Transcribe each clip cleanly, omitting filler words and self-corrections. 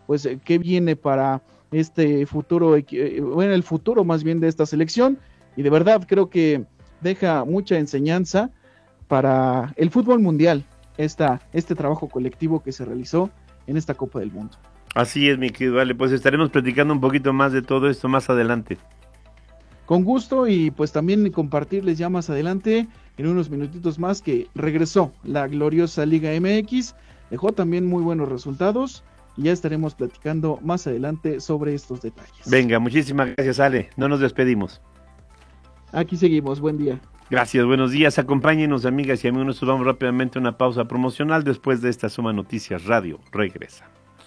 pues qué viene para este futuro, bueno, el futuro más bien de esta selección, y de verdad creo que deja mucha enseñanza para el fútbol mundial, este trabajo colectivo que se realizó en esta Copa del Mundo. Así es, mi querido Ale, pues estaremos platicando un poquito más de todo esto más adelante. Con gusto, y pues también compartirles ya más adelante, en unos minutitos más, que regresó la gloriosa Liga MX, dejó también muy buenos resultados, y ya estaremos platicando más adelante sobre estos detalles. Venga, muchísimas gracias, Ale, no nos despedimos. Aquí seguimos, buen día. Gracias, buenos días, acompáñenos, amigas y amigos, nosotros vamos rápidamente a una pausa promocional. Después de esta Suma Noticias Radio regresa.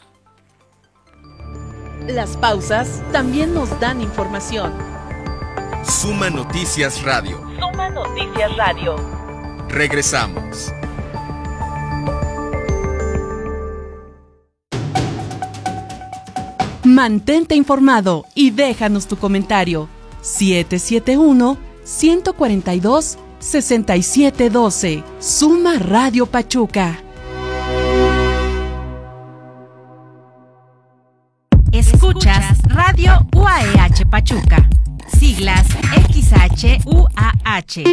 Las pausas también nos dan información. Suma Noticias Radio. Suma Noticias Radio. Regresamos. Mantente informado y déjanos tu comentario. 771-142-6712. Suma Radio Pachuca. Escuchas Radio UAEH Pachuca. Siglas XHUAH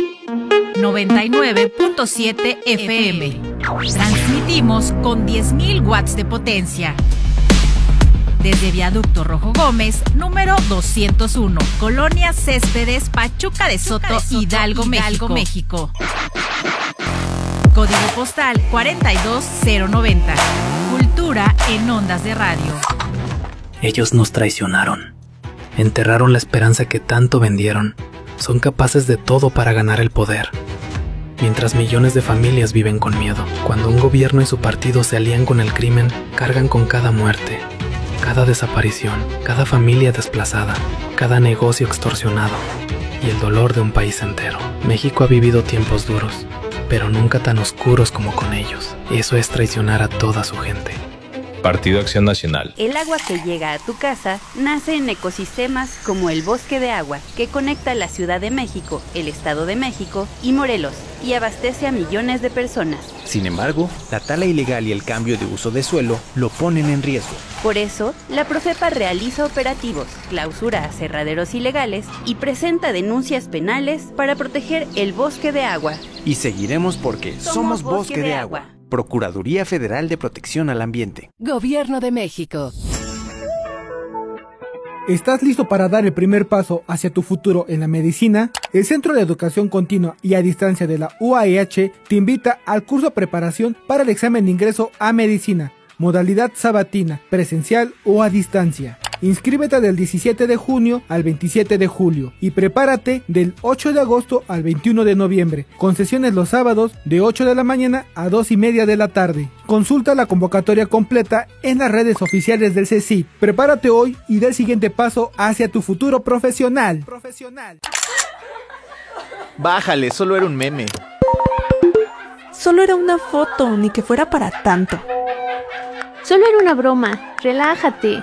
99.7 FM. Transmitimos con 10.000 watts de potencia. Desde Viaducto Rojo Gómez, número 201, Colonia Céspedes, Pachuca de Soto, Hidalgo, México. Código postal 42090. Cultura en ondas de radio. Ellos nos traicionaron. Enterraron la esperanza que tanto vendieron. Son capaces de todo para ganar el poder. Mientras millones de familias viven con miedo. Cuando un gobierno y su partido se alían con el crimen, cargan con cada muerte, cada desaparición, cada familia desplazada, cada negocio extorsionado y el dolor de un país entero. México ha vivido tiempos duros, pero nunca tan oscuros como con ellos. Eso es traicionar a toda su gente. Partido Acción Nacional. El agua que llega a tu casa nace en ecosistemas como el Bosque de Agua, que conecta la Ciudad de México, el Estado de México y Morelos, y abastece a millones de personas. Sin embargo, la tala ilegal y el cambio de uso de suelo lo ponen en riesgo. Por eso, la Profepa realiza operativos, clausura aserraderos ilegales y presenta denuncias penales para proteger el Bosque de Agua. Y seguiremos porque somos Bosque de Agua. Procuraduría Federal de Protección al Ambiente. Gobierno de México. ¿Estás listo para dar el primer paso hacia tu futuro en la medicina? El Centro de Educación Continua y a Distancia de la UAEH te invita al curso de preparación para el examen de ingreso a medicina, modalidad sabatina, presencial o a distancia. Inscríbete del 17 de junio al 27 de julio y prepárate del 8 de agosto al 21 de noviembre, con sesiones los sábados de 8 de la mañana a 2:30 de la tarde. Consulta la convocatoria completa en las redes oficiales del CECIP. Prepárate hoy y da el siguiente paso hacia tu futuro profesional. Bájale, solo era un meme. Solo era una foto, ni que fuera para tanto. Solo era una broma, relájate.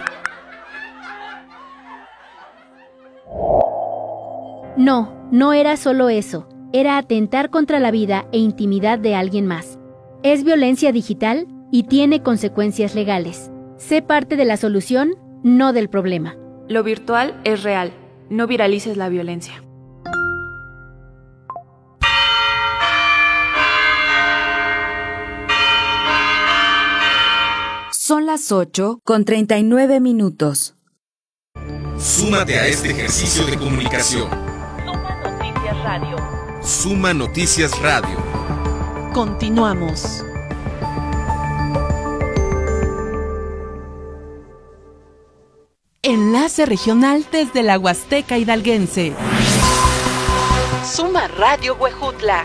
No, no era solo eso. Era atentar contra la vida e intimidad de alguien más. Es violencia digital y tiene consecuencias legales. Sé parte de la solución, no del problema. Lo virtual es real. No viralices la violencia. Son las 8:39. Súmate a este ejercicio de comunicación. Suma Noticias Radio. Suma Noticias Radio. Continuamos. Enlace regional desde la Huasteca Hidalguense. Suma Radio Huejutla.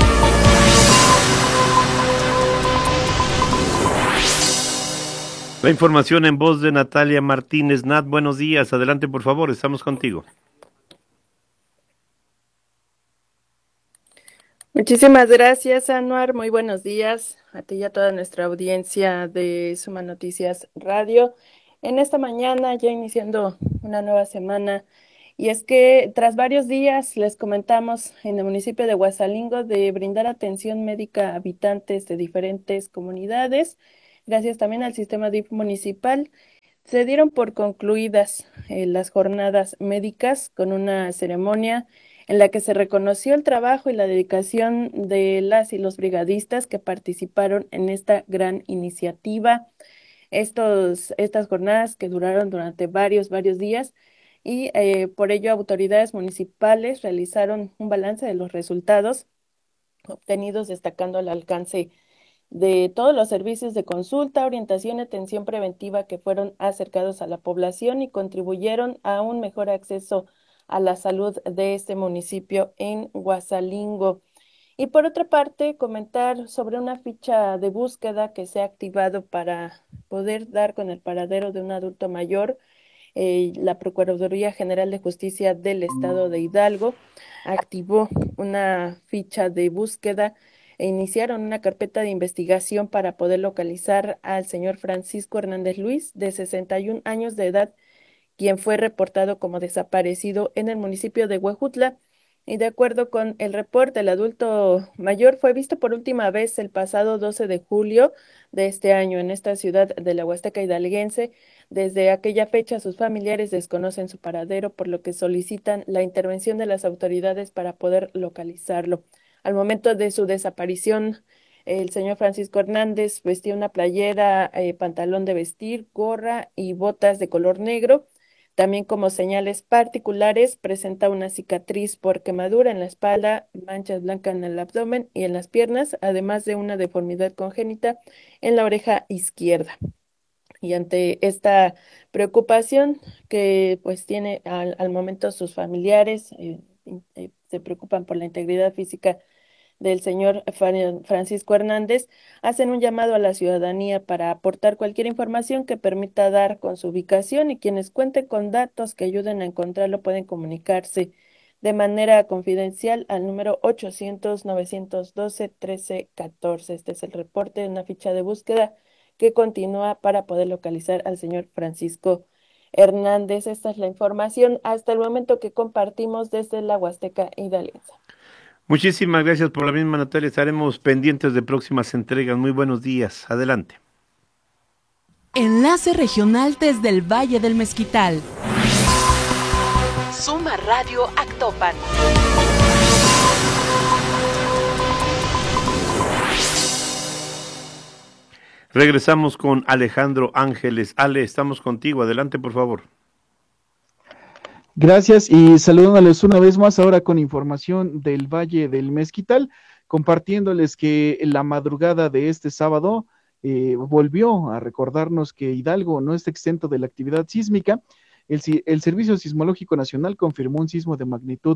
La información en voz de Natalia Martínez. Nat, buenos días. Adelante, por favor, estamos contigo. Muchísimas gracias, Anuar. Muy buenos días a ti y a toda nuestra audiencia de Suma Noticias Radio. En esta mañana, ya iniciando una nueva semana, y es que tras varios días les comentamos en el municipio de Huasalingo de brindar atención médica a habitantes de diferentes comunidades, gracias también al sistema DIF municipal. Se dieron por concluidas las jornadas médicas con una ceremonia en la que se reconoció el trabajo y la dedicación de las y los brigadistas que participaron en esta gran iniciativa. Estas jornadas que duraron durante varios días y por ello autoridades municipales realizaron un balance de los resultados obtenidos, destacando el alcance de todos los servicios de consulta, orientación y atención preventiva que fueron acercados a la población y contribuyeron a un mejor acceso a la salud de este municipio en Huasalingo. Y por otra parte, comentar sobre una ficha de búsqueda que se ha activado para poder dar con el paradero de un adulto mayor. La Procuraduría General de Justicia del Estado de Hidalgo activó una ficha de búsqueda e iniciaron una carpeta de investigación para poder localizar al señor Francisco Hernández Luis, de 61 años de edad, quien fue reportado como desaparecido en el municipio de Huejutla. Y de acuerdo con el reporte, el adulto mayor fue visto por última vez el pasado 12 de julio de este año en esta ciudad de la Huasteca hidalguense. Desde aquella fecha sus familiares desconocen su paradero, por lo que solicitan la intervención de las autoridades para poder localizarlo. Al momento de su desaparición, el señor Francisco Hernández vestía una playera, pantalón de vestir, gorra y botas de color negro. También como señales particulares presenta una cicatriz por quemadura en la espalda, manchas blancas en el abdomen y en las piernas, además de una deformidad congénita en la oreja izquierda. Y ante esta preocupación que pues tiene al momento sus familiares, se preocupan por la integridad física del señor Francisco Hernández, hacen un llamado a la ciudadanía para aportar cualquier información que permita dar con su ubicación, y quienes cuenten con datos que ayuden a encontrarlo pueden comunicarse de manera confidencial al número 800-912-1314. Este es el reporte de una ficha de búsqueda que continúa para poder localizar al señor Francisco Hernández. Esta es la información hasta el momento que compartimos desde la Huasteca hidalguense. Muchísimas gracias por la misma, Natalia. Estaremos pendientes de próximas entregas. Muy buenos días. Adelante. Enlace regional desde el Valle del Mezquital. Suma Radio Actopan. Regresamos con Alejandro Ángeles. Ale, estamos contigo. Adelante, por favor. Gracias y saludándoles una vez más ahora con información del Valle del Mezquital, compartiéndoles que la madrugada de este sábado volvió a recordarnos que Hidalgo no está exento de la actividad sísmica. El Servicio Sismológico Nacional confirmó un sismo de magnitud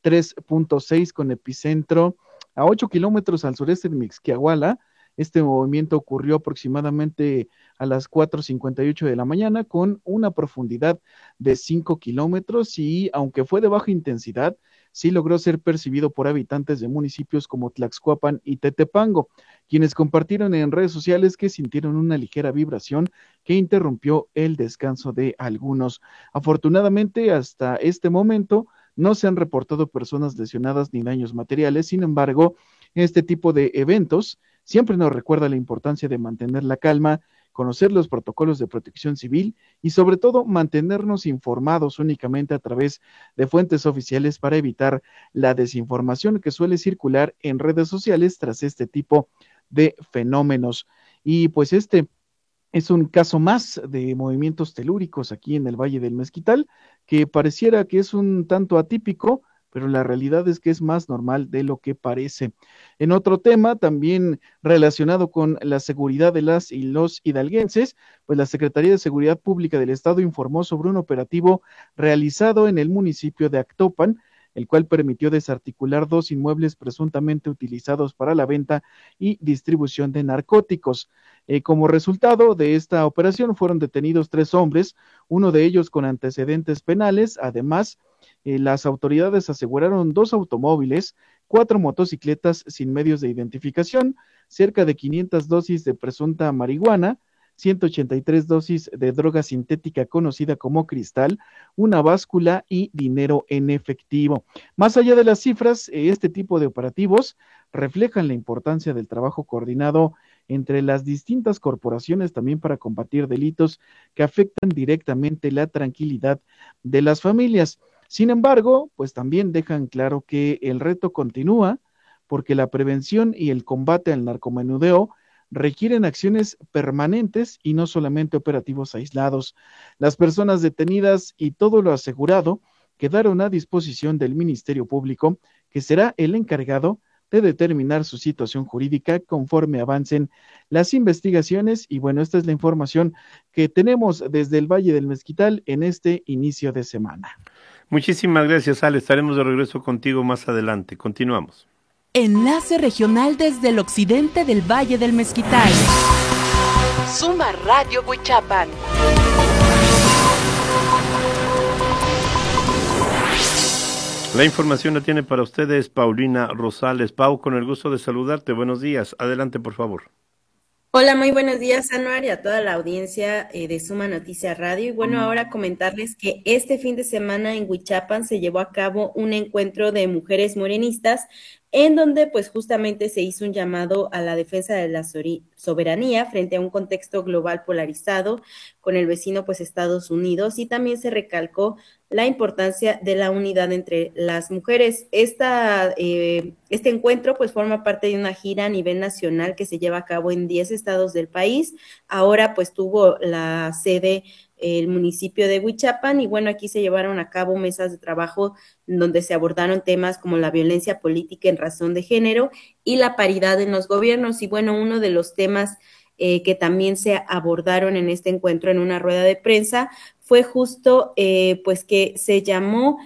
3.6 con epicentro a 8 kilómetros al sureste de Mixquiahuala. Este movimiento ocurrió aproximadamente a las 4:58 de la mañana con una profundidad de 5 kilómetros y, aunque fue de baja intensidad, sí logró ser percibido por habitantes de municipios como Tlaxcuapan y Tetepango, quienes compartieron en redes sociales que sintieron una ligera vibración que interrumpió el descanso de algunos. Afortunadamente, hasta este momento no se han reportado personas lesionadas ni daños materiales. Sin embargo, este tipo de eventos siempre nos recuerda la importancia de mantener la calma, conocer los protocolos de protección civil y sobre todo mantenernos informados únicamente a través de fuentes oficiales para evitar la desinformación que suele circular en redes sociales tras este tipo de fenómenos. Y pues este es un caso más de movimientos telúricos aquí en el Valle del Mezquital, que pareciera que es un tanto atípico, pero la realidad es que es más normal de lo que parece. En otro tema, también relacionado con la seguridad de las y los hidalguenses, pues la Secretaría de Seguridad Pública del Estado informó sobre un operativo realizado en el municipio de Actopan, el cual permitió desarticular 2 inmuebles presuntamente utilizados para la venta y distribución de narcóticos. Como resultado de esta operación fueron detenidos 3 hombres, uno de ellos con antecedentes penales. Además, las autoridades aseguraron 2 automóviles, 4 motocicletas sin medios de identificación, cerca de 500 dosis de presunta marihuana, 183 dosis de droga sintética conocida como cristal, una báscula y dinero en efectivo. Más allá de las cifras, este tipo de operativos reflejan la importancia del trabajo coordinado entre las distintas corporaciones también para combatir delitos que afectan directamente la tranquilidad de las familias. Sin embargo, pues también dejan claro que el reto continúa porque la prevención y el combate al narcomenudeo requieren acciones permanentes y no solamente operativos aislados. Las personas detenidas y todo lo asegurado quedaron a disposición del Ministerio Público, que será el encargado de determinar su situación jurídica conforme avancen las investigaciones. Y bueno, esta es la información que tenemos desde el Valle del Mezquital en este inicio de semana. Muchísimas gracias, Ale. Estaremos de regreso contigo más adelante. Continuamos. Enlace regional desde el occidente del Valle del Mezquital. Suma Radio Huichapan. La información la tiene para ustedes Paulina Rosales. Pau, con el gusto de saludarte. Buenos días. Adelante, por favor. Hola, muy buenos días, Anuar, y a toda la audiencia de Suma Noticias Radio. Y bueno, ahora comentarles que este fin de semana en Huichapan se llevó a cabo un encuentro de mujeres morenistas en donde pues justamente se hizo un llamado a la defensa de la soberanía frente a un contexto global polarizado con el vecino pues Estados Unidos, y también se recalcó la importancia de la unidad entre las mujeres. Este encuentro pues forma parte de una gira a nivel nacional que se lleva a cabo en 10 estados del país. Ahora pues tuvo la sede el municipio de Huichapan, y bueno, aquí se llevaron a cabo mesas de trabajo donde se abordaron temas como la violencia política en razón de género y la paridad en los gobiernos. Y bueno, uno de los temas que también se abordaron en este encuentro en una rueda de prensa fue justo pues que se llamó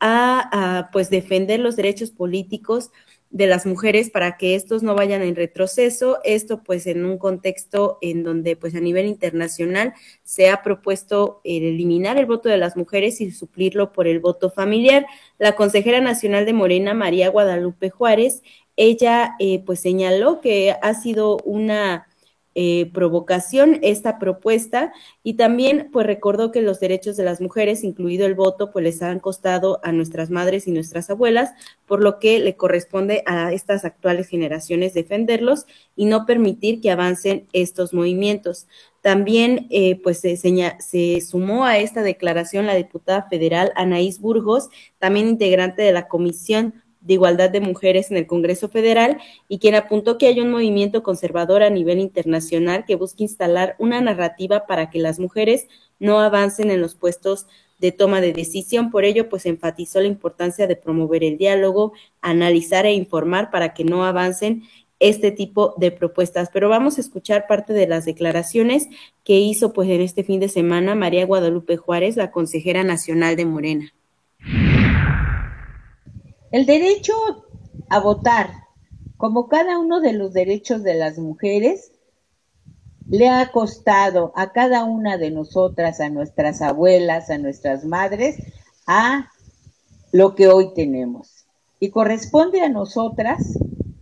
a pues defender los derechos políticos de las mujeres para que estos no vayan en retroceso. Esto pues en un contexto en donde pues a nivel internacional se ha propuesto eliminar el voto de las mujeres y suplirlo por el voto familiar. La consejera nacional de Morena, María Guadalupe Juárez, ella pues señaló que ha sido una provocación esta propuesta, y también pues recordó que los derechos de las mujeres, incluido el voto, pues les han costado a nuestras madres y nuestras abuelas, por lo que le corresponde a estas actuales generaciones defenderlos y no permitir que avancen estos movimientos. También pues se sumó a esta declaración la diputada federal Anaís Burgos, también integrante de la Comisión de Igualdad de Mujeres en el Congreso Federal, y quien apuntó que hay un movimiento conservador a nivel internacional que busca instalar una narrativa para que las mujeres no avancen en los puestos de toma de decisión. Por ello, pues enfatizó la importancia de promover el diálogo, analizar e informar para que no avancen este tipo de propuestas. Pero vamos a escuchar parte de las declaraciones que hizo pues en este fin de semana María Guadalupe Juárez, la consejera nacional de Morena. El derecho a votar, como cada uno de los derechos de las mujeres, le ha costado a cada una de nosotras, a nuestras abuelas, a nuestras madres, a lo que hoy tenemos. Y corresponde a nosotras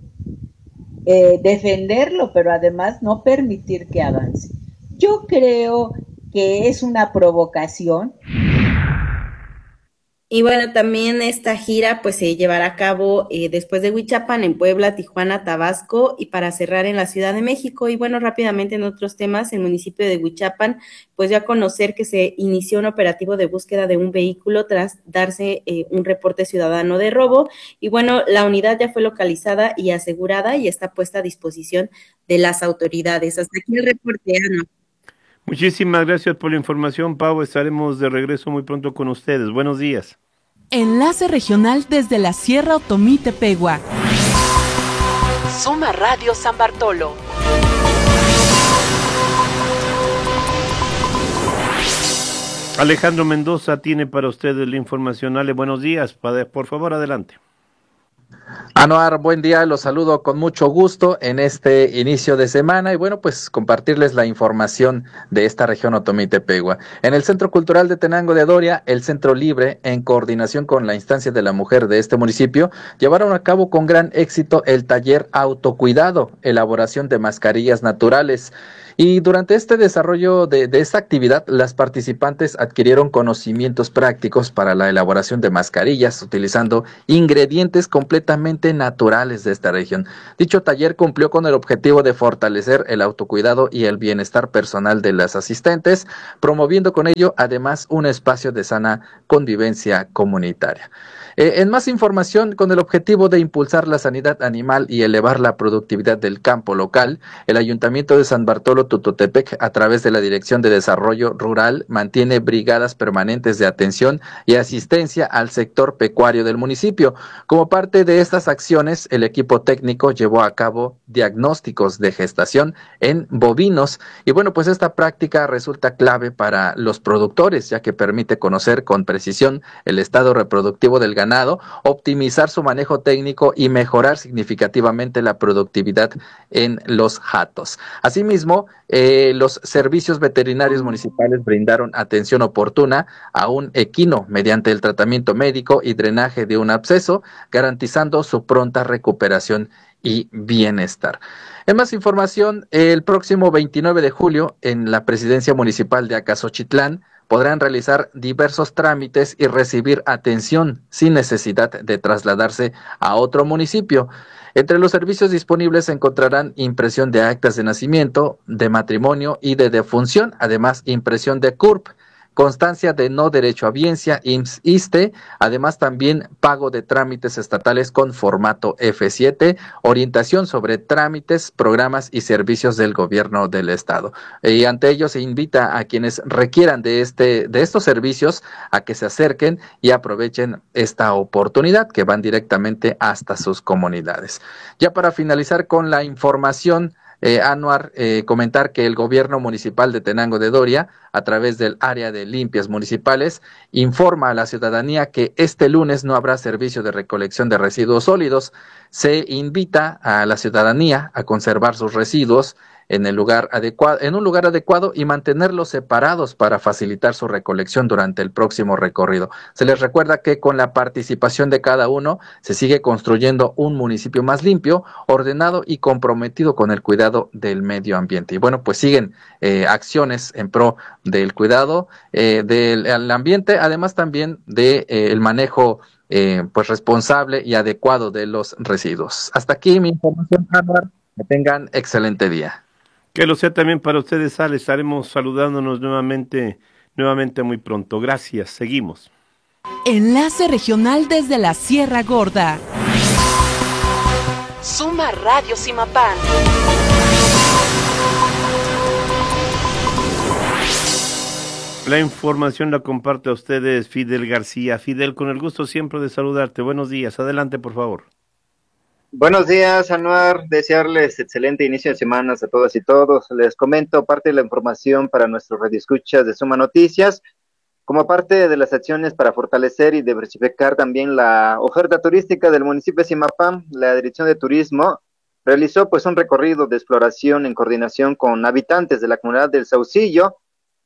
defenderlo, pero además no permitir que avance. Yo creo que es una provocación. Y bueno, también esta gira pues se llevará a cabo después de Huichapan en Puebla, Tijuana, Tabasco, y para cerrar en la Ciudad de México. Y bueno, rápidamente en otros temas, el municipio de Huichapan pues dio a conocer que se inició un operativo de búsqueda de un vehículo tras darse un reporte ciudadano de robo. Y bueno, la unidad ya fue localizada y asegurada y está puesta a disposición de las autoridades. Hasta aquí el reporte, Ana. Muchísimas gracias por la información, Pau. Estaremos de regreso muy pronto con ustedes. Buenos días. Enlace regional desde la Sierra Otomí Tepehua. Suma Radio San Bartolo. Alejandro Mendoza tiene para ustedes la información. Ale, buenos días. Por favor, adelante. Anuar, buen día, los saludo con mucho gusto en este inicio de semana y bueno, pues compartirles la información de esta región Otomí Tepehua. En el Centro Cultural de Tenango de Doria, el Centro Libre, en coordinación con la instancia de la mujer de este municipio, llevaron a cabo con gran éxito el taller Autocuidado, elaboración de mascarillas naturales. Y durante este desarrollo de esta actividad, las participantes adquirieron conocimientos prácticos para la elaboración de mascarillas utilizando ingredientes completamente naturales de esta región. Dicho taller cumplió con el objetivo de fortalecer el autocuidado y el bienestar personal de las asistentes, promoviendo con ello además un espacio de sana convivencia comunitaria. En más información, con el objetivo de impulsar la sanidad animal y elevar la productividad del campo local, el Ayuntamiento de San Bartolo Tututepec, a través de la Dirección de Desarrollo Rural, mantiene brigadas permanentes de atención y asistencia al sector pecuario del municipio. Como parte de estas acciones, el equipo técnico llevó a cabo diagnósticos de gestación en bovinos y bueno, pues esta práctica resulta clave para los productores, ya que permite conocer con precisión el estado reproductivo del ganado, optimizar su manejo técnico y mejorar significativamente la productividad en los hatos. Asimismo, los servicios veterinarios municipales brindaron atención oportuna a un equino mediante el tratamiento médico y drenaje de un absceso, garantizando su pronta recuperación y bienestar. En más información, el próximo 29 de julio, en la Presidencia Municipal de Acaxochitlán, podrán realizar diversos trámites y recibir atención sin necesidad de trasladarse a otro municipio. Entre los servicios disponibles se encontrarán impresión de actas de nacimiento, de matrimonio y de defunción, además impresión de CURP, constancia de no derecho a biencia, IMSS-ISSSTE, además también pago de trámites estatales con formato F7, orientación sobre trámites, programas y servicios del gobierno del estado. Y ante ello se invita a quienes requieran de estos servicios a que se acerquen y aprovechen esta oportunidad que van directamente hasta sus comunidades. Ya para finalizar con la información, Anuar, comentar que el gobierno municipal de Tenango de Doria, a través del área de limpias municipales, informa a la ciudadanía que este lunes no habrá servicio de recolección de residuos sólidos. Se invita a la ciudadanía a conservar sus residuos en un lugar adecuado y mantenerlos separados para facilitar su recolección durante el próximo recorrido. Se les recuerda que con la participación de cada uno se sigue construyendo un municipio más limpio, ordenado y comprometido con el cuidado del medio ambiente. Y bueno, pues siguen acciones en pro del cuidado del ambiente, además también de el manejo pues responsable y adecuado de los residuos. Hasta aquí mi información, Álvaro. Que tengan excelente día. Que lo sea también para ustedes, Ale. Estaremos saludándonos nuevamente muy pronto. Gracias. Seguimos. Enlace regional desde la Sierra Gorda. Suma Radio Simapán. La información la comparte a ustedes Fidel García. Fidel, con el gusto siempre de saludarte. Buenos días. Adelante, por favor. Buenos días, Anuar. Desearles excelente inicio de semanas a todas y todos. Les comento parte de la información para nuestros radioescuchas de Suma Noticias, como parte de las acciones para fortalecer y diversificar también la oferta turística del municipio de Zimapán. La Dirección de Turismo realizó pues un recorrido de exploración en coordinación con habitantes de la comunidad del Saucillo,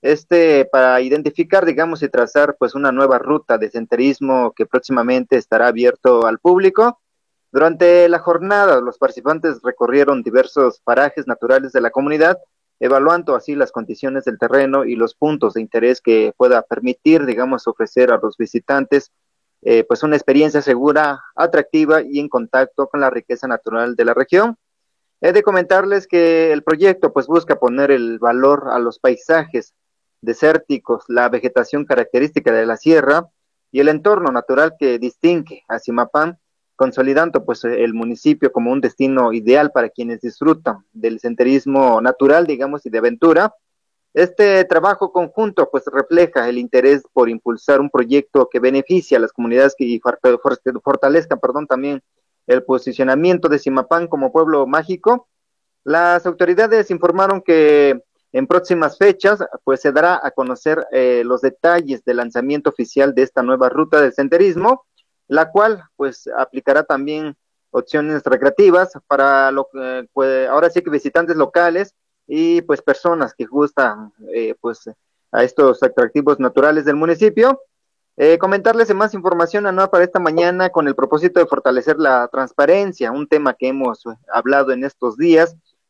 para identificar, digamos, y trazar pues una nueva ruta de senderismo que próximamente estará abierto al público. Durante la jornada, los participantes recorrieron diversos parajes naturales de la comunidad, evaluando así las condiciones del terreno y los puntos de interés que pueda permitir, digamos, ofrecer a los visitantes pues una experiencia segura, atractiva y en contacto con la riqueza natural de la región. He de comentarles que el proyecto pues busca poner el valor a los paisajes desérticos, la vegetación característica de la sierra y el entorno natural que distingue a Zimapán, consolidando pues el municipio como un destino ideal para quienes disfrutan del senderismo natural, digamos, y de aventura. Este trabajo conjunto pues refleja el interés por impulsar un proyecto que beneficie a las comunidades y fortalezca, también el posicionamiento de Zimapán como pueblo mágico. Las autoridades informaron que en próximas fechas pues se dará a conocer los detalles del lanzamiento oficial de esta nueva ruta del senderismo, la cual pues aplicará también opciones recreativas para pues, ahora sí que visitantes locales y pues personas que gustan pues a estos atractivos naturales del municipio. Comentarles más información anual para esta mañana con el propósito de fortalecer la transparencia, un tema que hemos hablado en estos días.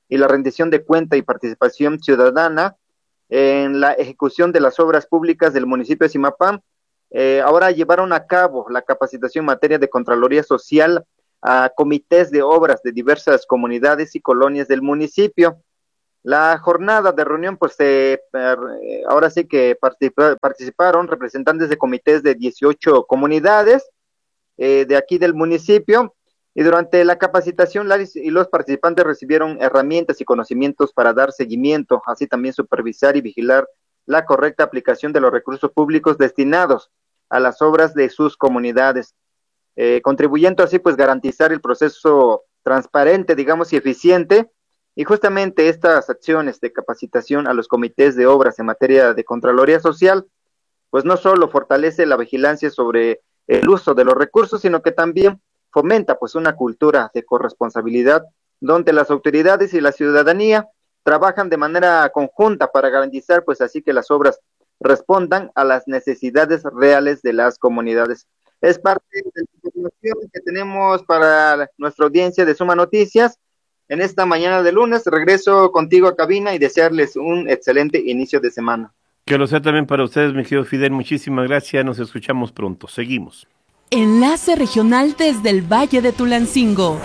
y la rendición de cuenta y participación ciudadana en la ejecución de las obras públicas del municipio de Zimapán. Ahora llevaron a cabo la capacitación en materia de Contraloría Social a comités de obras de diversas comunidades y colonias del municipio. La jornada de reunión, pues ahora sí que participaron representantes de comités de 18 comunidades de aquí del municipio, y durante la capacitación los participantes recibieron herramientas y conocimientos para dar seguimiento, así también supervisar y vigilar la correcta aplicación de los recursos públicos destinados a las obras de sus comunidades, contribuyendo así pues garantizar el proceso transparente, digamos, y eficiente. Y justamente estas acciones de capacitación a los comités de obras en materia de Contraloría Social, pues no solo fortalece la vigilancia sobre el uso de los recursos, sino que también fomenta pues una cultura de corresponsabilidad, donde las autoridades y la ciudadanía trabajan de manera conjunta para garantizar pues así que las obras respondan a las necesidades reales de las comunidades. Es parte de la información que tenemos para nuestra audiencia de Suma Noticias. En esta mañana de lunes, regreso contigo a cabina y desearles un excelente inicio de semana. Que lo sea también para ustedes, mi querido Fidel. Muchísimas gracias. Nos escuchamos pronto. Seguimos. Enlace regional desde el Valle de Tulancingo.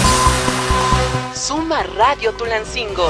Suma Radio Tulancingo.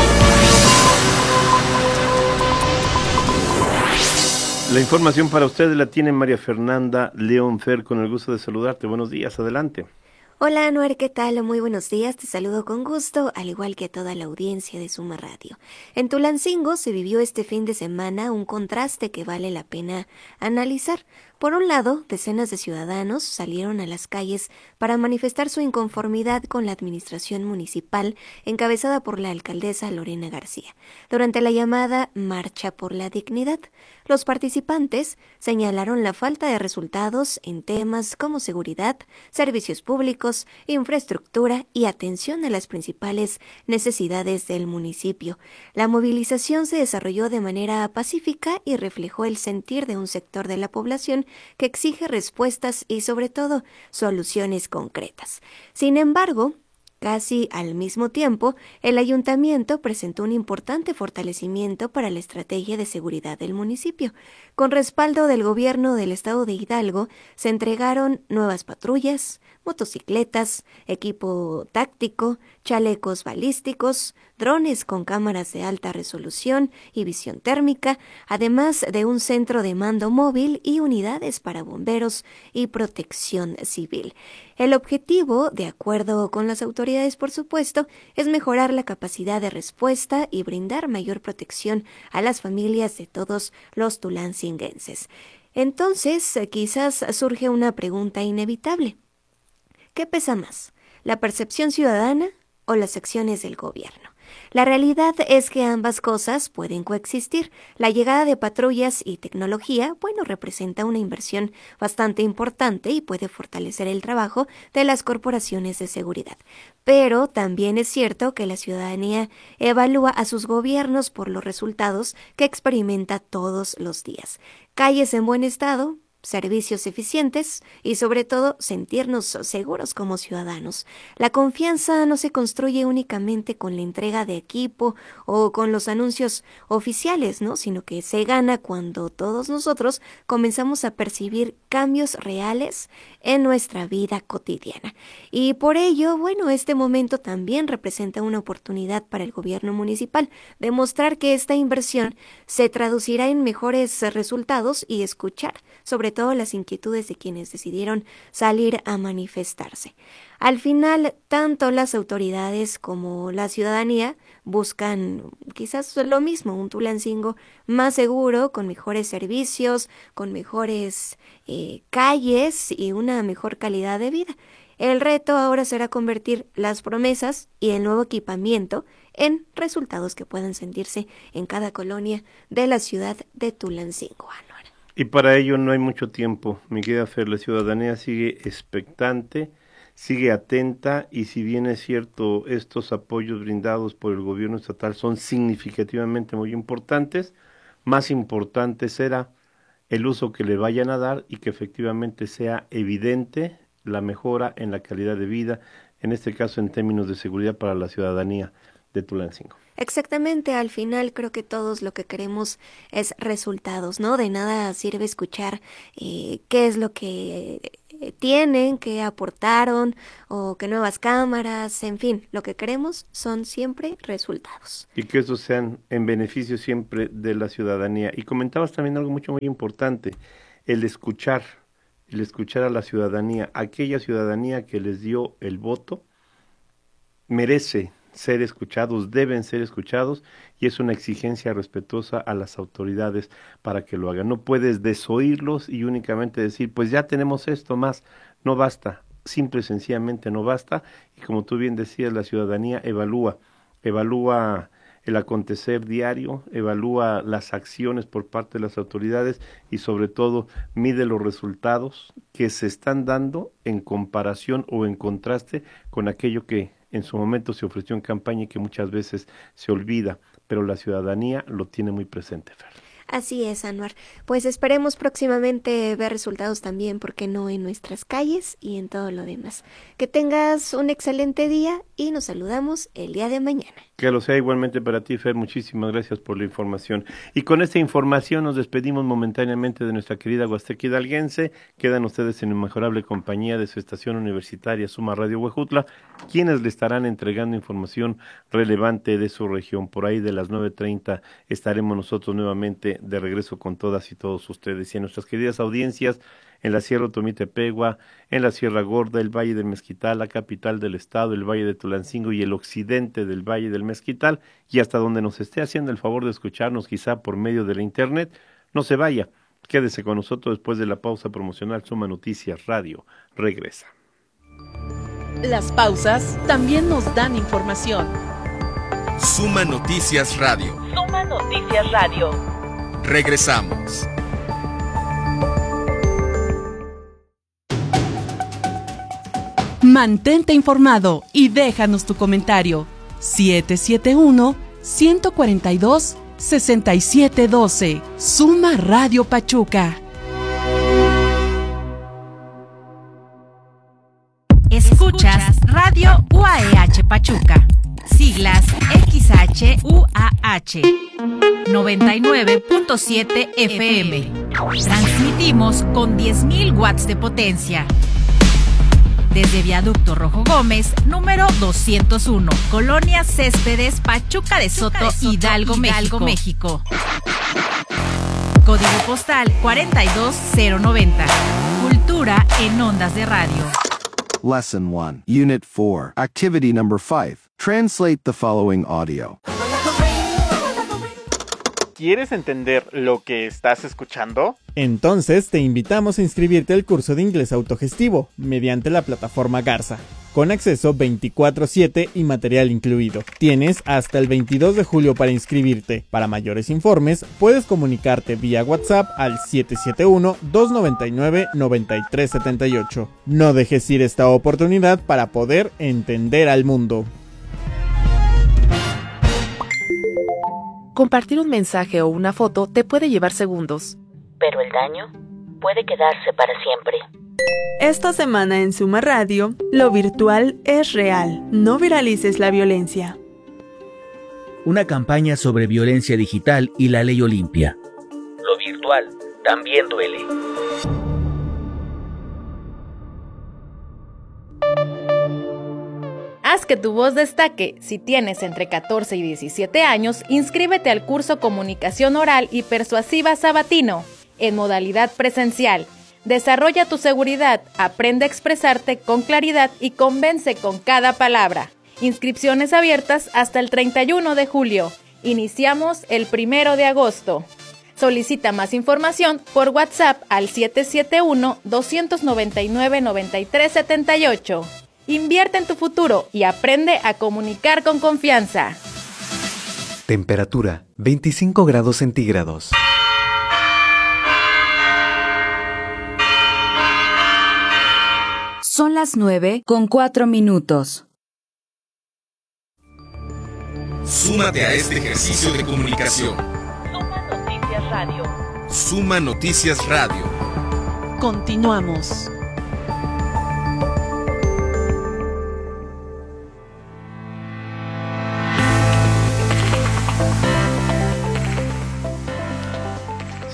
La información para ustedes la tiene María Fernanda León Fer, con el gusto de saludarte. Buenos días, adelante. Hola Anuar, ¿qué tal? Muy buenos días, te saludo con gusto, al igual que a toda la audiencia de Suma Radio. En Tulancingo se vivió este fin de semana un contraste que vale la pena analizar. Por un lado, decenas de ciudadanos salieron a las calles para manifestar su inconformidad con la administración municipal encabezada por la alcaldesa Lorena García. Durante la llamada Marcha por la Dignidad, los participantes señalaron la falta de resultados en temas como seguridad, servicios públicos, infraestructura y atención a las principales necesidades del municipio. La movilización se desarrolló de manera pacífica y reflejó el sentir de un sector de la población que exige respuestas y, sobre todo, soluciones concretas. Sin embargo, casi al mismo tiempo, el ayuntamiento presentó un importante fortalecimiento para la estrategia de seguridad del municipio. Con respaldo del gobierno del estado de Hidalgo, se entregaron nuevas patrullas, motocicletas, equipo táctico, chalecos balísticos, drones con cámaras de alta resolución y visión térmica, además de un centro de mando móvil y unidades para bomberos y protección civil. El objetivo, de acuerdo con las autoridades, por supuesto, es mejorar la capacidad de respuesta y brindar mayor protección a las familias de todos los tulancinguenses. Entonces, quizás surge una pregunta inevitable. ¿Qué pesa más, la percepción ciudadana o las acciones del gobierno? La realidad es que ambas cosas pueden coexistir. La llegada de patrullas y tecnología, representa una inversión bastante importante y puede fortalecer el trabajo de las corporaciones de seguridad. Pero también es cierto que la ciudadanía evalúa a sus gobiernos por los resultados que experimenta todos los días. Calles en buen estado, servicios eficientes y, sobre todo, sentirnos seguros como ciudadanos. La confianza no se construye únicamente con la entrega de equipo o con los anuncios oficiales, sino que se gana cuando todos nosotros comenzamos a percibir cambios reales en nuestra vida cotidiana. Y por ello, este momento también representa una oportunidad para el gobierno municipal de mostrar que esta inversión se traducirá en mejores resultados y escuchar sobre todo las inquietudes de quienes decidieron salir a manifestarse. Al final, tanto las autoridades como la ciudadanía buscan quizás lo mismo, un Tulancingo más seguro, con mejores servicios, con mejores calles y una mejor calidad de vida. El reto ahora será convertir las promesas y el nuevo equipamiento en resultados que puedan sentirse en cada colonia de la ciudad de Tulancingo. Y para ello no hay mucho tiempo, mi querida Fer. La ciudadanía sigue expectante, sigue atenta, y si bien es cierto, estos apoyos brindados por el gobierno estatal son significativamente muy importantes, más importante será el uso que le vayan a dar y que efectivamente sea evidente la mejora en la calidad de vida, en este caso en términos de seguridad para la ciudadanía. de Tulancingo. Exactamente, al final creo que todos lo que queremos es resultados, ¿no? De nada sirve escuchar qué es lo que tienen, qué aportaron o qué nuevas cámaras, en fin, lo que queremos son siempre resultados. Y que esos sean en beneficio siempre de la ciudadanía. Y comentabas también algo muy importante, el escuchar a la ciudadanía, aquella ciudadanía que les dio el voto, merece ser escuchados, deben ser escuchados, y es una exigencia respetuosa a las autoridades para que lo hagan. No puedes desoírlos y únicamente decir, pues ya tenemos esto más, no basta, simple y sencillamente no basta, y como tú bien decías, la ciudadanía evalúa el acontecer diario, evalúa las acciones por parte de las autoridades y sobre todo mide los resultados que se están dando en comparación o en contraste con aquello que en su momento se ofreció en campaña y que muchas veces se olvida, pero la ciudadanía lo tiene muy presente, Fer. Así es, Anuar. Pues esperemos próximamente ver resultados también, ¿por qué no?, en nuestras calles y en todo lo demás. Que tengas un excelente día y nos saludamos el día de mañana. Que lo sea igualmente para ti, Fer. Muchísimas gracias por la información. Y con esta información nos despedimos momentáneamente de nuestra querida Huasteca Hidalguense. Quedan ustedes en inmejorable compañía de su estación universitaria Suma Radio Huejutla, quienes le estarán entregando información relevante de su región. Por ahí de las 9:30 estaremos nosotros nuevamente de regreso con todas y todos ustedes y en nuestras queridas audiencias en la Sierra Otomí-Tepegua, en la Sierra Gorda, el Valle del Mezquital, la capital del estado, el Valle de Tulancingo y el occidente del Valle del Mezquital, y hasta donde nos esté haciendo el favor de escucharnos quizá por medio de la internet. No se vaya, quédese con nosotros después de la pausa promocional. Suma Noticias Radio regresa. Las pausas también nos dan información. Suma Noticias Radio. Suma Noticias Radio. Regresamos. Mantente informado y déjanos tu comentario. 771-142-6712. Suma Radio Pachuca. Escuchas Radio UAEH Pachuca. Siglas XHUAH. 99.7 FM. Transmitimos con 10.000 watts de potencia. Desde Viaducto Rojo Gómez, número 201, Colonia Céspedes, Pachuca de Soto, Hidalgo, México. Código postal 42090. Cultura en ondas de radio. Lesson 1, Unit 4, Activity Number 5. Translate the following audio. ¿Quieres entender lo que estás escuchando? Entonces te invitamos a inscribirte al curso de inglés autogestivo mediante la plataforma Garza, con acceso 24/7 y material incluido. Tienes hasta el 22 de julio para inscribirte. Para mayores informes, puedes comunicarte vía WhatsApp al 771-299-9378. No dejes ir esta oportunidad para poder entender al mundo. Compartir un mensaje o una foto te puede llevar segundos, pero el daño puede quedarse para siempre. Esta semana en Suma Radio, lo virtual es real. No viralices la violencia. Una campaña sobre violencia digital y la ley Olimpia. Lo virtual también duele. Haz que tu voz destaque. Si tienes entre 14 y 17 años, inscríbete al curso Comunicación Oral y Persuasiva Sabatino, en modalidad presencial. Desarrolla tu seguridad, aprende a expresarte con claridad y convence con cada palabra. Inscripciones abiertas hasta el 31 de julio. Iniciamos el 1 de agosto. Solicita más información por WhatsApp al 771-299-9378. Invierte en tu futuro y aprende a comunicar con confianza. Temperatura 25 grados centígrados. Son las 9:04. Súmate a este ejercicio de comunicación. Suma Noticias Radio. Suma Noticias Radio. Continuamos.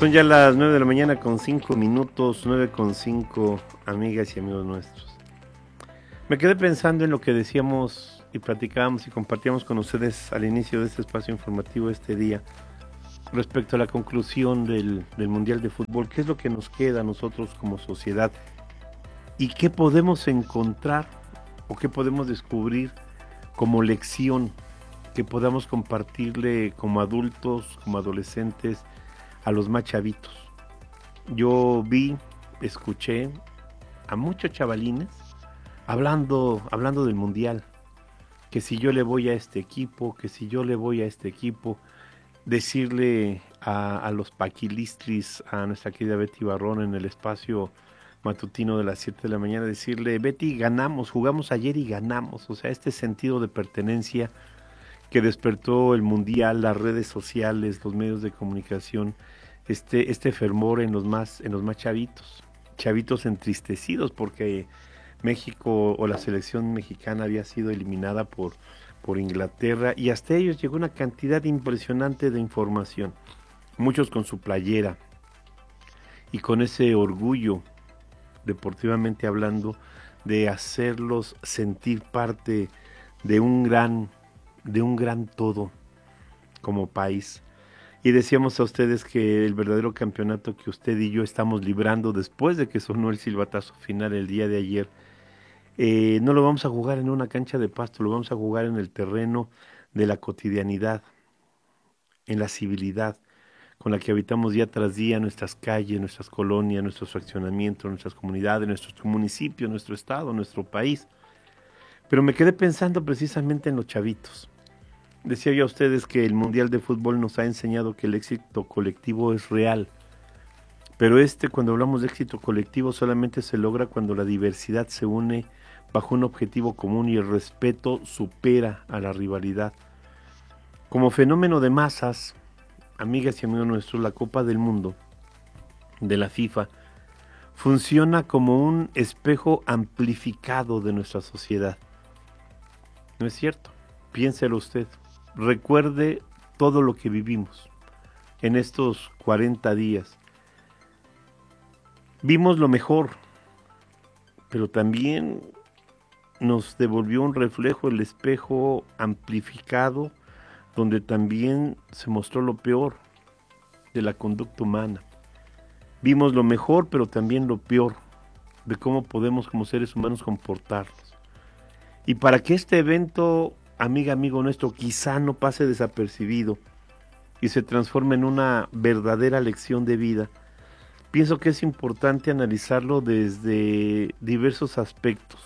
Son ya las 9 de la mañana con 5 minutos, 9:05, amigas y amigos nuestros. Me quedé pensando en lo que decíamos y platicábamos y compartíamos con ustedes al inicio de este espacio informativo este día, respecto a la conclusión del Mundial de Fútbol. ¿Qué es lo que nos queda a nosotros como sociedad? ¿Y qué podemos encontrar o qué podemos descubrir como lección que podamos compartirle como adultos, como adolescentes, a los más chavitos? Yo escuché a muchos chavalines hablando del Mundial, que si yo le voy a este equipo, que si yo le voy a este equipo, decirle a los paquilistris, a nuestra querida Betty Barrón en el espacio matutino de las 7 de la mañana, decirle: Betty, ganamos, jugamos ayer y ganamos. O sea, este sentido de pertenencia que despertó el Mundial, las redes sociales, los medios de comunicación, este fervor en los más chavitos entristecidos porque México o la selección mexicana había sido eliminada por Inglaterra, y hasta ellos llegó una cantidad impresionante de información, muchos con su playera y con ese orgullo, deportivamente hablando, de hacerlos sentir parte de un gran todo como país. Y decíamos a ustedes que el verdadero campeonato que usted y yo estamos librando después de que sonó el silbatazo final el día de ayer, no lo vamos a jugar en una cancha de pasto, lo vamos a jugar en el terreno de la cotidianidad, en la civilidad con la que habitamos día tras día nuestras calles, nuestras colonias, nuestros fraccionamientos, nuestras comunidades, nuestro municipio, nuestro estado, nuestro país. Pero me quedé pensando precisamente en los chavitos. Decía yo a ustedes que el Mundial de Fútbol nos ha enseñado que el éxito colectivo es real. Pero cuando hablamos de éxito colectivo, solamente se logra cuando la diversidad se une bajo un objetivo común y el respeto supera a la rivalidad. Como fenómeno de masas, amigas y amigos nuestros, la Copa del Mundo de la FIFA funciona como un espejo amplificado de nuestra sociedad. ¿No es cierto? Piénselo usted. Recuerde todo lo que vivimos en estos 40 días. Vimos lo mejor, pero también nos devolvió un reflejo, el espejo amplificado, donde también se mostró lo peor de la conducta humana. Vimos lo mejor, pero también lo peor de cómo podemos como seres humanos comportarnos. Y para que este evento, amigo nuestro, quizá no pase desapercibido y se transforme en una verdadera lección de vida, pienso que es importante analizarlo desde diversos aspectos,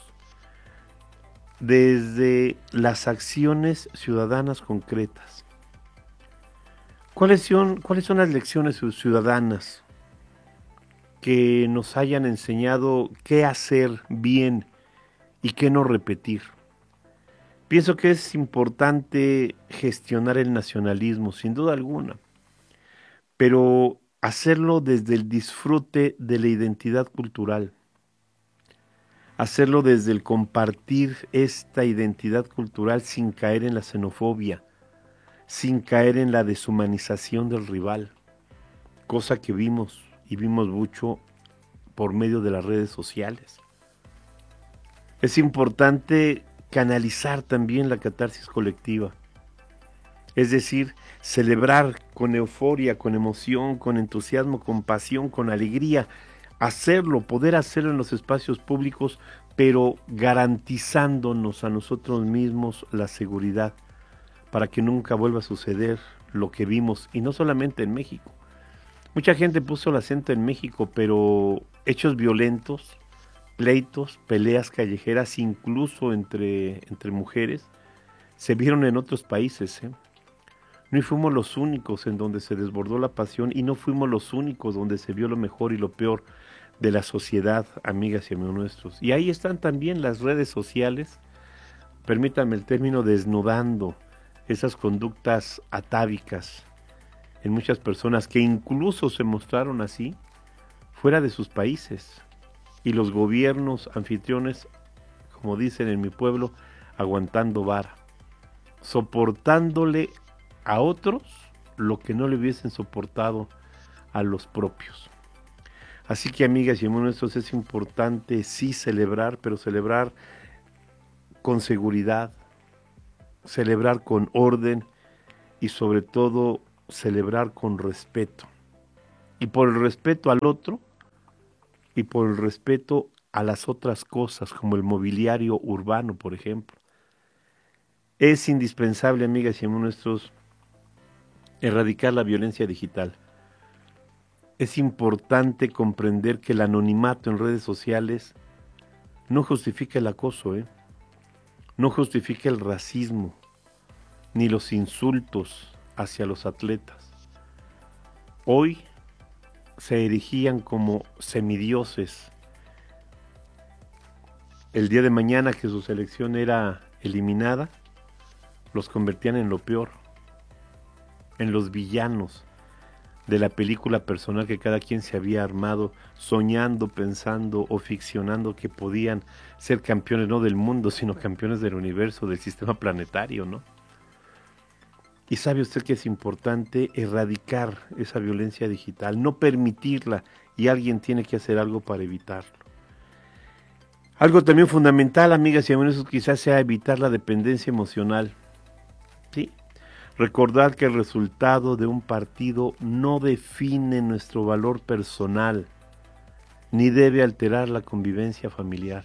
desde las acciones ciudadanas concretas. ¿Cuáles son las lecciones ciudadanas que nos hayan enseñado qué hacer bien y qué no repetir? Pienso que es importante gestionar el nacionalismo, sin duda alguna, pero hacerlo desde el disfrute de la identidad cultural, hacerlo desde el compartir esta identidad cultural sin caer en la xenofobia, sin caer en la deshumanización del rival, cosa que vimos mucho por medio de las redes sociales. Es importante canalizar también la catarsis colectiva, es decir, celebrar con euforia, con emoción, con entusiasmo, con pasión, con alegría, poder hacerlo en los espacios públicos, pero garantizándonos a nosotros mismos la seguridad para que nunca vuelva a suceder lo que vimos, y no solamente en México. Mucha gente puso el acento en México, pero hechos violentos, pleitos, peleas callejeras, incluso entre mujeres, se vieron en otros países. No fuimos los únicos en donde se desbordó la pasión, y no fuimos los únicos donde se vio lo mejor y lo peor de la sociedad, amigas y amigos nuestros. Y ahí están también las redes sociales, permítanme el término, desnudando esas conductas atávicas en muchas personas que incluso se mostraron así fuera de sus países. Y los gobiernos anfitriones, como dicen en mi pueblo, aguantando vara, soportándole a otros lo que no le hubiesen soportado a los propios. Así que, amigas y amigos nuestros, es importante sí celebrar, pero celebrar con seguridad, celebrar con orden y sobre todo celebrar con respeto. Y por el respeto al otro y por el respeto a las otras cosas, como el mobiliario urbano, por ejemplo. Es indispensable, amigas y amigos nuestros, erradicar la violencia digital. Es importante comprender que el anonimato en redes sociales no justifica el acoso, no justifica el racismo, ni los insultos hacia los atletas. Hoy se erigían como semidioses. El día de mañana que su selección era eliminada, los convertían en lo peor, en los villanos de la película personal que cada quien se había armado, soñando, pensando o ficcionando que podían ser campeones no del mundo, sino campeones del universo, del sistema planetario, ¿no? Y sabe usted que es importante erradicar esa violencia digital, no permitirla, y alguien tiene que hacer algo para evitarlo. Algo también fundamental, amigas y amigos, quizás sea evitar la dependencia emocional. ¿Sí? Recordar que el resultado de un partido no define nuestro valor personal, ni debe alterar la convivencia familiar.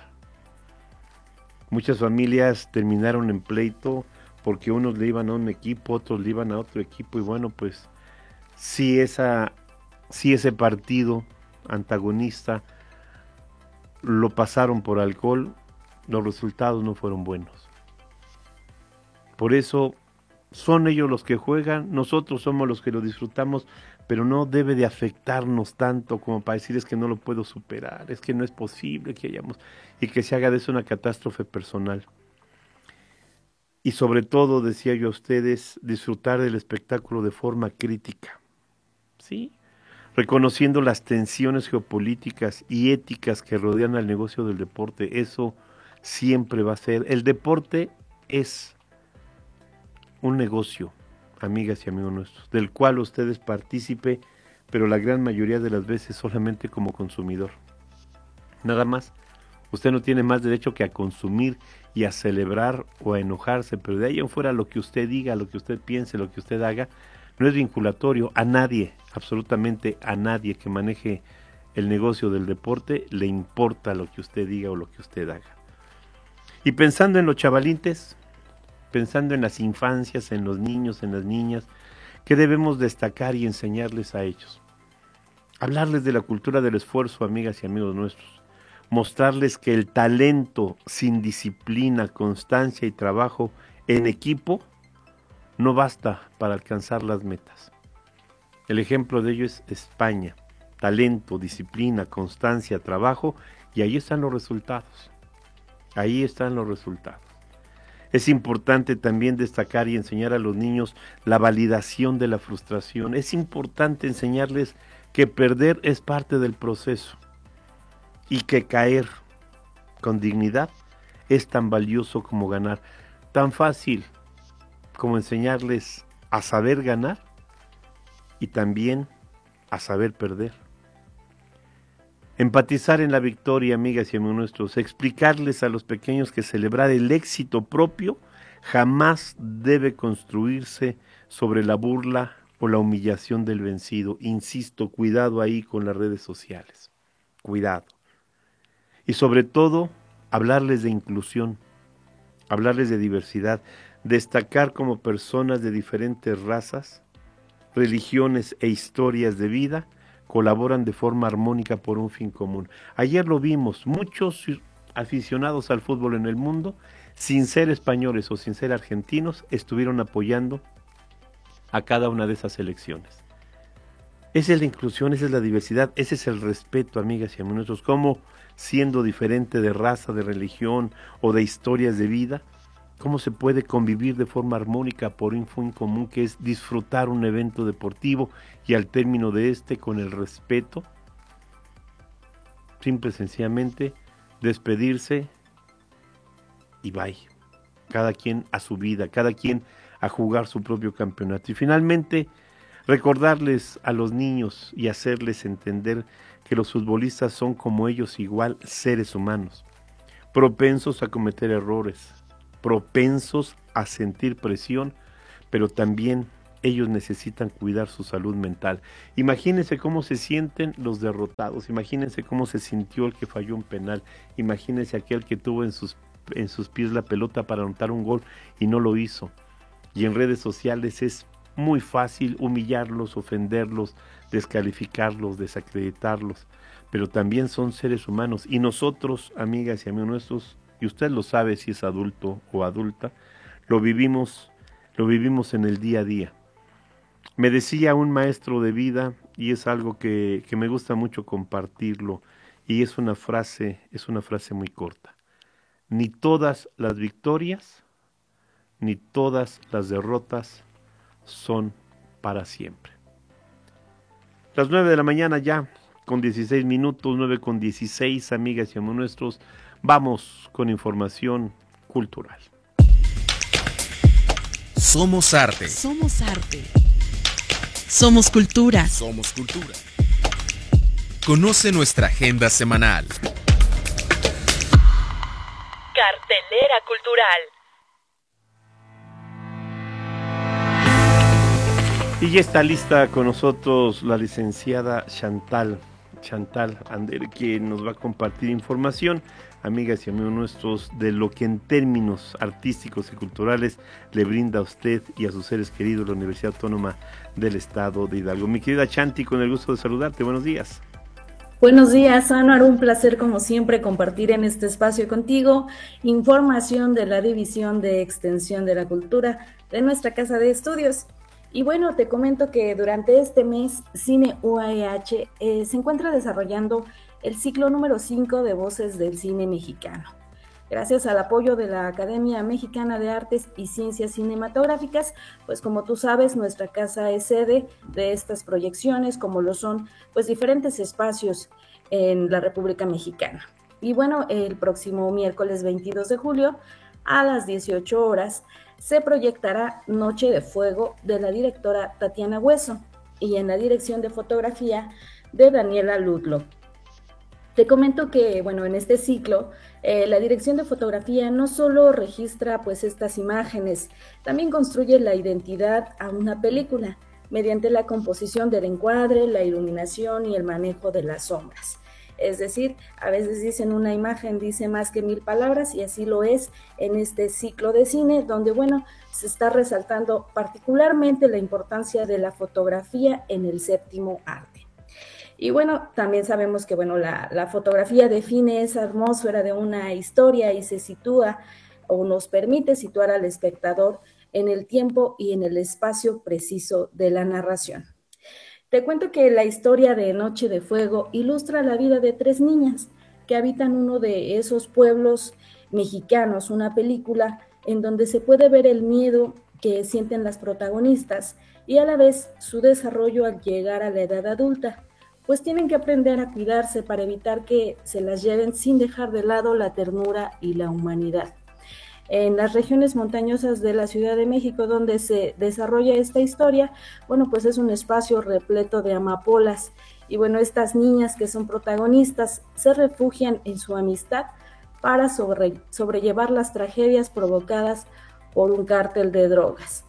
Muchas familias terminaron en pleito porque unos le iban a un equipo, otros le iban a otro equipo, y bueno, pues si ese partido antagonista lo pasaron por alcohol, los resultados no fueron buenos. Por eso son ellos los que juegan, nosotros somos los que lo disfrutamos, pero no debe de afectarnos tanto como para decir es que no lo puedo superar, es que no es posible que hayamos, y que se haga de eso una catástrofe personal. Y sobre todo, decía yo a ustedes, disfrutar del espectáculo de forma crítica, ¿sí? Reconociendo las tensiones geopolíticas y éticas que rodean al negocio del deporte. Eso siempre va a ser. El deporte es un negocio, amigas y amigos nuestros, del cual ustedes participen, pero la gran mayoría de las veces solamente como consumidor. Nada más. Usted no tiene más derecho que a consumir y a celebrar o a enojarse, pero de ahí en fuera lo que usted diga, lo que usted piense, lo que usted haga, no es vinculatorio. A nadie, absolutamente a nadie que maneje el negocio del deporte le importa lo que usted diga o lo que usted haga. Y pensando en los chavalites, pensando en las infancias, en los niños, en las niñas, ¿qué debemos destacar y enseñarles a ellos? Hablarles de la cultura del esfuerzo, amigas y amigos nuestros. Mostrarles que el talento sin disciplina, constancia y trabajo en equipo no basta para alcanzar las metas. El ejemplo de ello es España. Talento, disciplina, constancia, trabajo, y ahí están los resultados. Ahí están los resultados. Es importante también destacar y enseñar a los niños la validación de la frustración. Es importante enseñarles que perder es parte del proceso y que caer con dignidad es tan valioso como ganar. Tan fácil como enseñarles a saber ganar y también a saber perder. Empatizar en la victoria, amigas y amigos nuestros, explicarles a los pequeños que celebrar el éxito propio jamás debe construirse sobre la burla o la humillación del vencido. Insisto, cuidado ahí con las redes sociales, cuidado. Y sobre todo, hablarles de inclusión, hablarles de diversidad, destacar como personas de diferentes razas, religiones e historias de vida colaboran de forma armónica por un fin común. Ayer lo vimos, muchos aficionados al fútbol en el mundo, sin ser españoles o sin ser argentinos, estuvieron apoyando a cada una de esas selecciones. Esa es la inclusión, esa es la diversidad, ese es el respeto, amigas y amigos nuestros, cómo siendo diferente de raza, de religión o de historias de vida, cómo se puede convivir de forma armónica por un fin común que es disfrutar un evento deportivo y al término de este con el respeto, simple y sencillamente despedirse y bye. Cada quien a su vida, cada quien a jugar su propio campeonato. Y finalmente, Recordarles a los niños y hacerles entender que los futbolistas son como ellos igual seres humanos, propensos a cometer errores, propensos a sentir presión, pero también ellos necesitan cuidar su salud mental. Imagínense cómo se sienten los derrotados, imagínense cómo se sintió el que falló un penal, imagínense aquel que tuvo en sus pies la pelota para anotar un gol y no lo hizo. Y en redes sociales es muy fácil humillarlos, ofenderlos, descalificarlos, desacreditarlos, pero también son seres humanos y nosotros, amigas y amigos nuestros, y usted lo sabe si es adulto o adulta, lo vivimos en el día a día. Me decía un maestro de vida, y es algo que me gusta mucho compartirlo, y es una frase muy corta: ni todas las victorias, ni todas las derrotas son para siempre. Las 9 de la mañana ya, con 16 minutos, 9:16, amigas y amigos nuestros, vamos con información cultural. Somos arte. Somos arte. Somos cultura. Somos cultura. Conoce nuestra agenda semanal. Cartelera cultural. Y ya está lista con nosotros la licenciada Chantal Ander, quien nos va a compartir información, amigas y amigos nuestros, de lo que en términos artísticos y culturales le brinda a usted y a sus seres queridos la Universidad Autónoma del Estado de Hidalgo. Mi querida Chanti, con el gusto de saludarte, buenos días. Buenos días, Anuar, un placer como siempre compartir en este espacio contigo información de la División de Extensión de la Cultura de nuestra Casa de Estudios. Y bueno, te comento que durante este mes Cine UAEH se encuentra desarrollando el ciclo número 5 de Voces del Cine Mexicano. Gracias al apoyo de la Academia Mexicana de Artes y Ciencias Cinematográficas, pues como tú sabes, nuestra casa es sede de estas proyecciones, como lo son pues diferentes espacios en la República Mexicana. Y bueno, el próximo miércoles 22 de julio a las 18 horas se proyectará Noche de Fuego de la directora Tatiana Hueso y en la dirección de fotografía de Daniela Ludlow. Te comento que, bueno, en este ciclo, la dirección de fotografía no solo registra pues estas imágenes, también construye la identidad a una película mediante la composición del encuadre, la iluminación y el manejo de las sombras. Es decir, a veces dicen una imagen dice más que 1000 palabras y así lo es en este ciclo de cine donde, bueno, se está resaltando particularmente la importancia de la fotografía en el séptimo arte. Y bueno, también sabemos que, bueno, la fotografía define esa atmósfera de una historia y se sitúa o nos permite situar al espectador en el tiempo y en el espacio preciso de la narración. Te cuento que la historia de Noche de Fuego ilustra la vida de 3 niñas que habitan uno de esos pueblos mexicanos, una película en donde se puede ver el miedo que sienten las protagonistas y a la vez su desarrollo al llegar a la edad adulta, pues tienen que aprender a cuidarse para evitar que se las lleven sin dejar de lado la ternura y la humanidad. En las regiones montañosas de la Ciudad de México, donde se desarrolla esta historia, bueno, pues es un espacio repleto de amapolas. Y bueno, estas niñas que son protagonistas se refugian en su amistad para sobrellevar las tragedias provocadas por un cártel de drogas.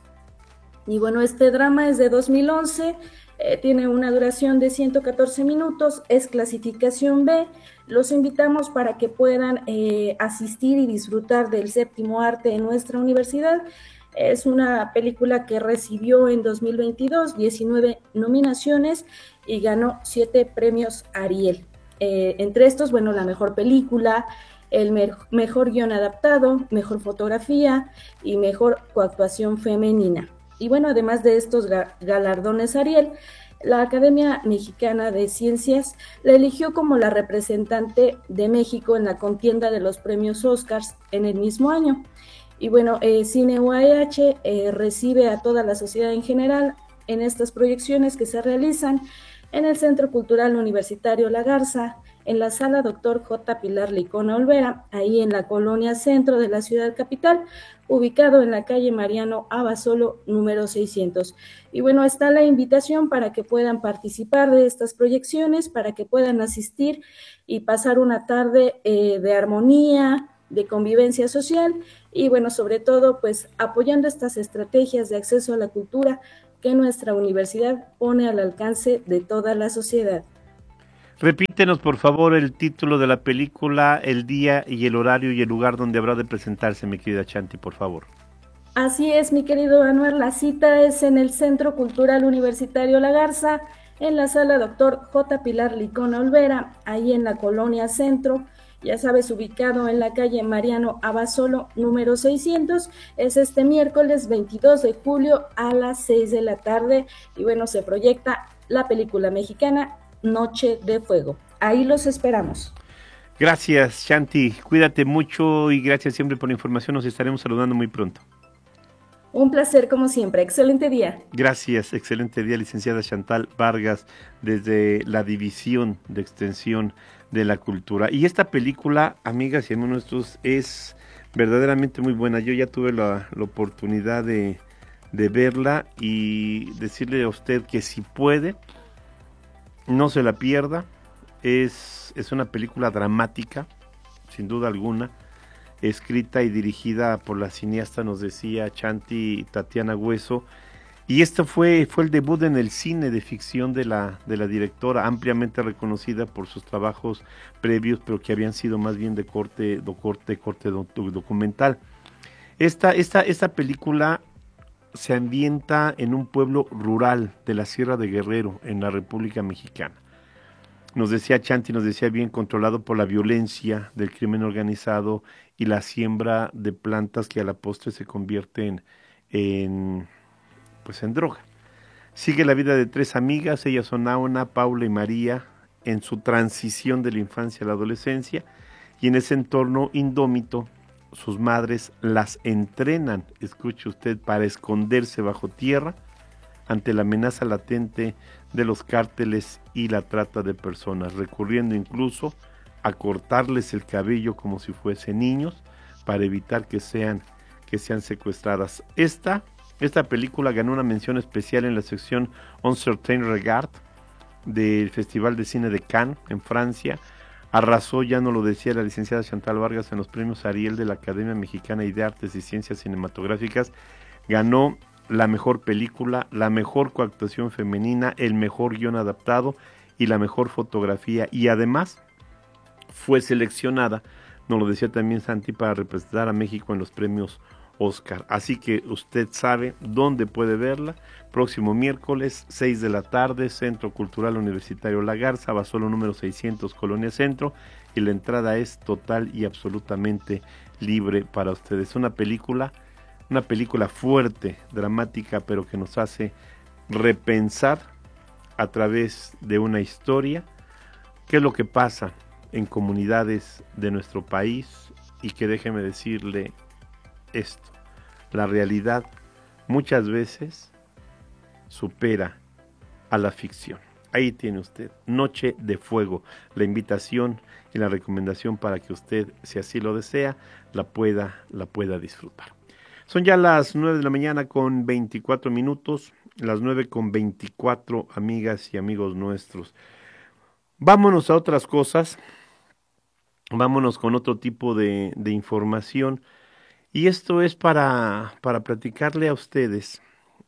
Y bueno, este drama es de 2011, tiene una duración de 114 minutos, es clasificación B. Los invitamos para que puedan asistir y disfrutar del séptimo arte en nuestra universidad. Es una película que recibió en 2022 19 nominaciones y ganó 7 premios Ariel. Entre estos, bueno, la mejor película, el mejor guión adaptado, mejor fotografía y mejor coactuación femenina. Y bueno, además de estos galardones Ariel, la Academia Mexicana de Ciencias la eligió como la representante de México en la contienda de los premios Oscars en el mismo año. Y bueno, Cine UAEH recibe a toda la sociedad en general en estas proyecciones que se realizan en el Centro Cultural Universitario La Garza, en la sala Dr. J. Pilar Licona Olvera, ahí en la colonia centro de la ciudad capital, ubicado en la calle Mariano Abasolo, número 600. Y bueno, está la invitación para que puedan participar de estas proyecciones, para que puedan asistir y pasar una tarde de armonía, de convivencia social y bueno, sobre todo, pues apoyando estas estrategias de acceso a la cultura que nuestra universidad pone al alcance de toda la sociedad. Repítenos, por favor, el título de la película, el día y el horario y el lugar donde habrá de presentarse, mi querida Chanti, por favor. Así es, mi querido Anuar, la cita es en el Centro Cultural Universitario La Garza, en la sala Dr. J. Pilar Licona Olvera, ahí en la colonia Centro, ya sabes, ubicado en la calle Mariano Abasolo, número 600, es este miércoles 22 de julio a las 6 de la tarde, y bueno, se proyecta la película mexicana Noche de Fuego. Ahí los esperamos. Gracias, Chanti. Cuídate mucho y gracias siempre por la información. Nos estaremos saludando muy pronto. Un placer como siempre. Excelente día. Gracias. Excelente día, licenciada Chantal Vargas, desde la División de Extensión de la Cultura. Y esta película, amigas y amigos nuestros, es verdaderamente muy buena. Yo ya tuve la oportunidad de verla y decirle a usted que si puede, no se la pierda. Es una película dramática, sin duda alguna, escrita y dirigida por la cineasta, nos decía Chanti, Tatiana Hueso, y esto fue el debut en el cine de ficción de la directora, ampliamente reconocida por sus trabajos previos, pero que habían sido más bien de corte documental. Esta película se ambienta en un pueblo rural de la Sierra de Guerrero, en la República Mexicana. Nos decía Chanti, nos decía bien, controlado por la violencia del crimen organizado y la siembra de plantas que a la postre se convierten en droga. Sigue la vida de tres amigas, ellas son Auna, Paula y María, en su transición de la infancia a la adolescencia, y en ese entorno indómito sus madres las entrenan, escuche usted, para esconderse bajo tierra ante la amenaza latente de los cárteles y la trata de personas, recurriendo incluso a cortarles el cabello como si fuesen niños para evitar que sean secuestradas. Esta película ganó una mención especial en la sección Un Certain Regard del Festival de Cine de Cannes en Francia. Arrasó, ya no lo decía la licenciada Chantal Vargas, en los premios Ariel de la Academia Mexicana de Artes y Ciencias Cinematográficas. Ganó la mejor película, la mejor coactuación femenina, el mejor guión adaptado y la mejor fotografía. Y además fue seleccionada, nos lo decía también Santi, para representar a México en los premios Oscar. Así que usted sabe dónde puede verla. Próximo miércoles, 6 de la tarde, Centro Cultural Universitario La Garza, Abasolo número 600, Colonia Centro, y la entrada es total y absolutamente libre para ustedes. Una película fuerte, dramática, pero que nos hace repensar a través de una historia qué es lo que pasa en comunidades de nuestro país, y que déjeme decirle esto: la realidad muchas veces supera a la ficción. Ahí tiene usted, Noche de Fuego, la invitación y la recomendación para que usted, si así lo desea, la pueda disfrutar. Son ya las 9 de la mañana con 24 minutos, las 9 con 24, amigas y amigos nuestros. Vámonos a otras cosas, vámonos con otro tipo de información. Y esto es para platicarle a ustedes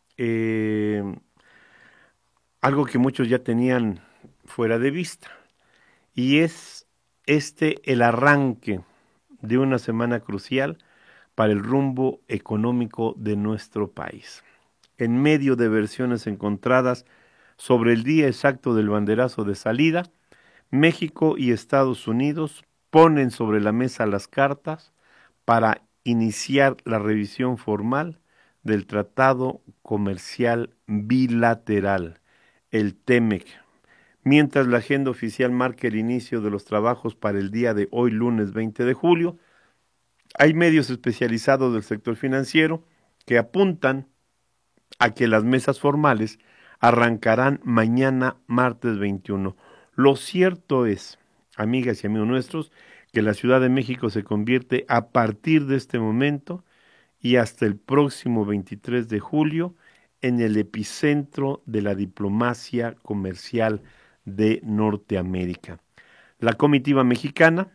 algo que muchos ya tenían fuera de vista. Y es el arranque de una semana crucial para el rumbo económico de nuestro país. En medio de versiones encontradas sobre el día exacto del banderazo de salida, México y Estados Unidos ponen sobre la mesa las cartas para iniciar la revisión formal del Tratado Comercial Bilateral, el TEMEC. Mientras la agenda oficial marca el inicio de los trabajos para el día de hoy, lunes 20 de julio, hay medios especializados del sector financiero que apuntan a que las mesas formales arrancarán mañana, martes 21. Lo cierto es, amigas y amigos nuestros, que la Ciudad de México se convierte a partir de este momento y hasta el próximo 23 de julio en el epicentro de la diplomacia comercial de Norteamérica. La comitiva mexicana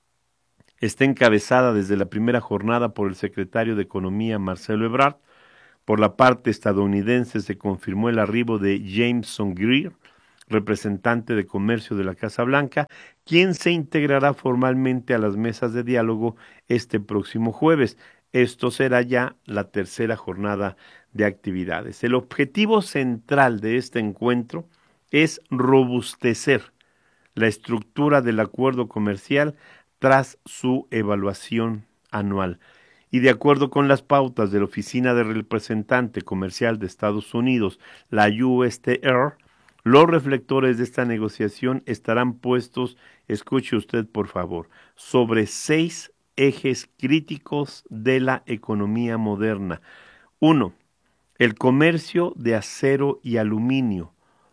está encabezada desde la primera jornada por el secretario de Economía, Marcelo Ebrard. Por la parte estadounidense se confirmó el arribo de Jameson Greer, representante de comercio de la Casa Blanca, quien se integrará formalmente a las mesas de diálogo este próximo jueves. Esto será ya la tercera jornada de actividades. El objetivo central de este encuentro es robustecer la estructura del acuerdo comercial tras su evaluación anual. Y de acuerdo con las pautas de la Oficina de Representante Comercial de Estados Unidos, la USTR, los reflectores de esta negociación estarán puestos, escuche usted por favor, sobre 6 ejes críticos de la economía moderna. 1. El comercio de acero y aluminio.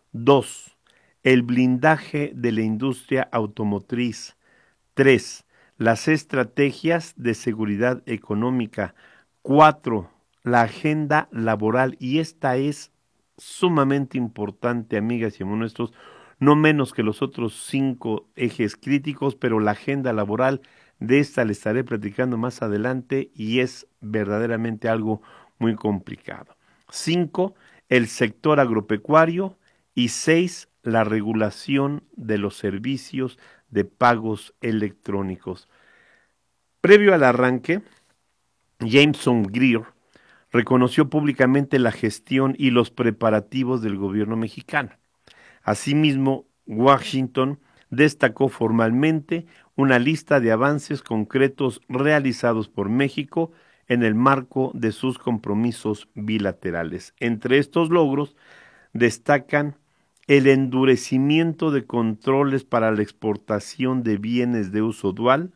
2. El blindaje de la industria automotriz. 3. Las estrategias de seguridad económica. 4. La agenda laboral. Y esta es sumamente importante, amigas y amigos nuestros, no menos que los otros 5 ejes críticos, pero la agenda laboral, de esta le estaré platicando más adelante y es verdaderamente algo muy complicado. 5. El sector agropecuario y 6. La regulación de los servicios de pagos electrónicos. Previo al arranque, Jameson Greer reconoció públicamente la gestión y los preparativos del gobierno mexicano. Asimismo, Washington destacó formalmente una lista de avances concretos realizados por México en el marco de sus compromisos bilaterales. Entre estos logros destacan el endurecimiento de controles para la exportación de bienes de uso dual,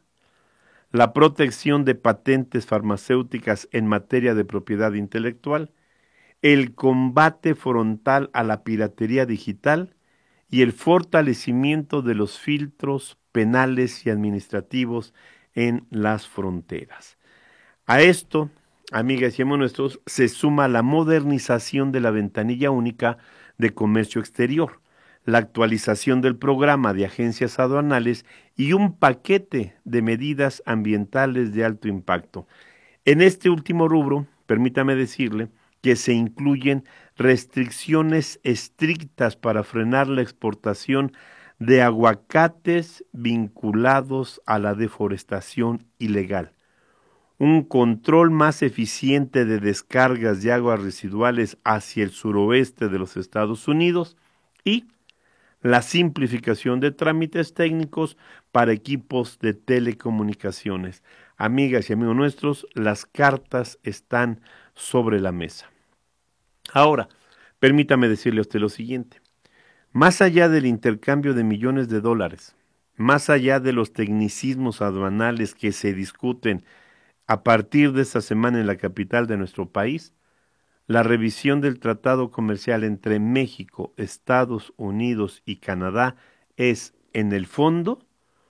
la protección de patentes farmacéuticas en materia de propiedad intelectual, el combate frontal a la piratería digital y el fortalecimiento de los filtros penales y administrativos en las fronteras. A esto, amigas y amigos nuestros, se suma la modernización de la ventanilla única de comercio exterior, la actualización del programa de agencias aduanales y un paquete de medidas ambientales de alto impacto. En este último rubro, permítame decirle que se incluyen restricciones estrictas para frenar la exportación de aguacates vinculados a la deforestación ilegal, un control más eficiente de descargas de aguas residuales hacia el suroeste de los Estados Unidos y la simplificación de trámites técnicos para equipos de telecomunicaciones. Amigas y amigos nuestros, las cartas están sobre la mesa. Ahora, permítame decirle a usted lo siguiente. Más allá del intercambio de millones de dólares, más allá de los tecnicismos aduanales que se discuten a partir de esta semana en la capital de nuestro país, la revisión del tratado comercial entre México, Estados Unidos y Canadá es, en el fondo,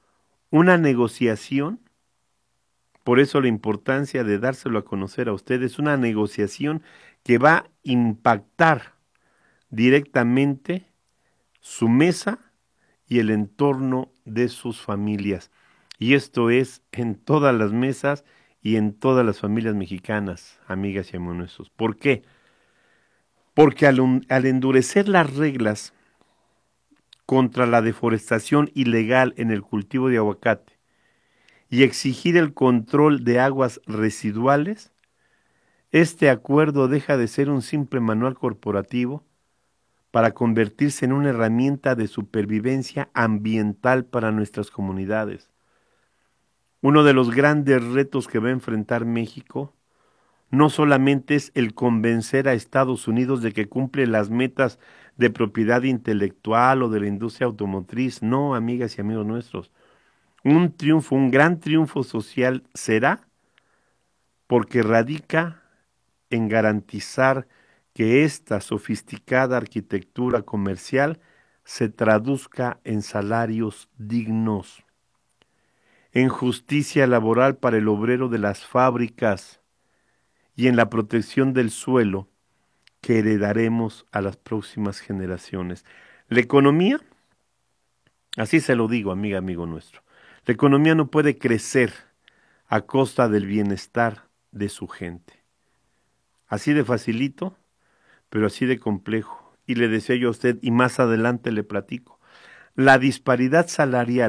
una negociación. Por eso la importancia de dárselo a conocer a ustedes, una negociación que va a impactar directamente su mesa y el entorno de sus familias. Y esto es en todas las mesas y en todas las familias mexicanas, amigas y amigos nuestros. ¿Por qué? Porque al endurecer las reglas contra la deforestación ilegal en el cultivo de aguacate y exigir el control de aguas residuales, este acuerdo deja de ser un simple manual corporativo para convertirse en una herramienta de supervivencia ambiental para nuestras comunidades. Uno de los grandes retos que va a enfrentar México no solamente es el convencer a Estados Unidos de que cumple las metas de propiedad intelectual o de la industria automotriz, no, amigas y amigos nuestros. Un triunfo, un gran triunfo social será porque radica en garantizar que esta sofisticada arquitectura comercial se traduzca en salarios dignos, en justicia laboral para el obrero de las fábricas y en la protección del suelo que heredaremos a las próximas generaciones. La economía, así se lo digo, amiga, amigo nuestro, la economía no puede crecer a costa del bienestar de su gente. Así de facilito, pero así de complejo. Y le decía yo a usted, y más adelante le platico, la disparidad salarial